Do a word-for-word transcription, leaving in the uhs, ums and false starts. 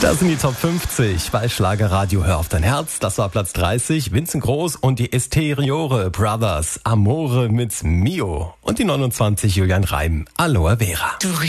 Das sind die Top fünfzig bei Schlagerradio Hör auf dein Herz. Das war Platz dreißig, Vincent Groß und die Esteriore Brothers, Amore mit Mio. Und die neunundzwanzig, Julian Reim, Aloe Vera. Du